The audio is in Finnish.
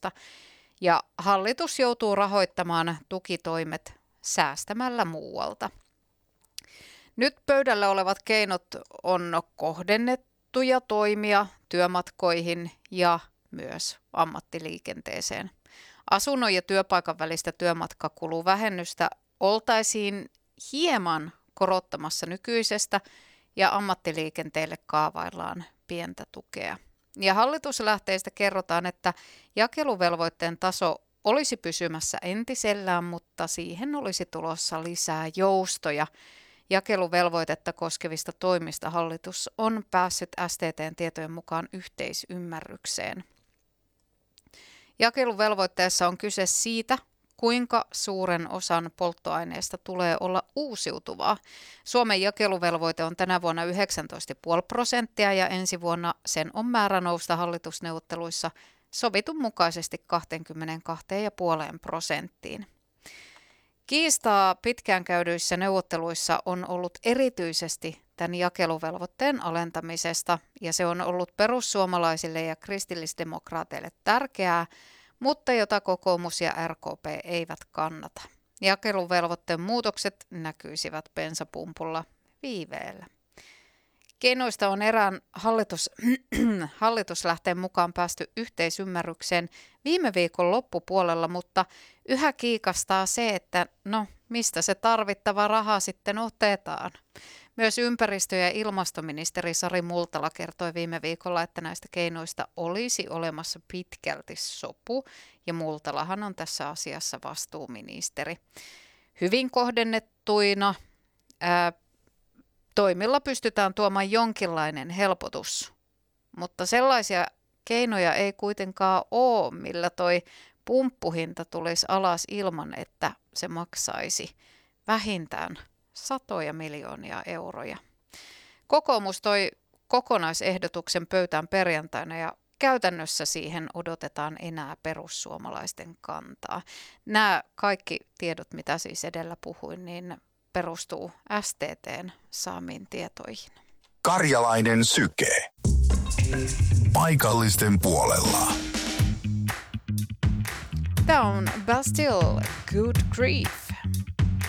vuotta. Ja hallitus joutuu rahoittamaan tukitoimet säästämällä muualta. Nyt pöydällä olevat keinot on kohdennettuja toimia työmatkoihin ja myös ammattiliikenteeseen. Asunnon ja työpaikan välistä työmatkakuluvähennystä oltaisiin hieman korottamassa nykyisestä ja ammattiliikenteelle kaavaillaan pientä tukea. Ja hallituslähteistä kerrotaan, että jakeluvelvoitteen taso olisi pysymässä entisellään, mutta siihen olisi tulossa lisää joustoja. Jakeluvelvoitetta koskevista toimista hallitus on päässyt STT:n tietojen mukaan yhteisymmärrykseen. Jakeluvelvoitteessa on kyse siitä, kuinka suuren osan polttoaineesta tulee olla uusiutuvaa. Suomen jakeluvelvoite on tänä vuonna 19,5% ja ensi vuonna sen on määrä nousta hallitusneuvotteluissa sovitun mukaisesti 22,5%. Kiistaa pitkään käydyissä neuvotteluissa on ollut erityisesti tämän jakeluvelvoitteen alentamisesta, ja se on ollut perussuomalaisille ja kristillisdemokraateille tärkeää, mutta jota kokoomus ja RKP eivät kannata. Jakeluvelvoitteen muutokset näkyisivät bensapumpulla viiveellä. Keinoista on erään hallituslähteen mukaan päästy yhteisymmärrykseen viime viikon loppupuolella, mutta yhä kiikastaa se, että mistä se tarvittava raha sitten otetaan. Myös ympäristö- ja ilmastoministeri Sari Multala kertoi viime viikolla, että näistä keinoista olisi olemassa pitkälti sopu, ja Multalahan on tässä asiassa vastuuministeri. Hyvin kohdennettuina toimilla pystytään tuomaan jonkinlainen helpotus, mutta sellaisia keinoja ei kuitenkaan ole, millä toi pumppuhinta tulisi alas ilman, että se maksaisi vähintään satoja miljoonia euroja. Kokoomus toi kokonaisehdotuksen pöytään perjantaina ja käytännössä siihen odotetaan enää perussuomalaisten kantaa. Nämä kaikki tiedot, mitä siis edellä puhuin, niin perustuu STT:n saamiin tietoihin. Karjalainen syke. Paikallisten puolella. Tämä on Bastille, Good Grief.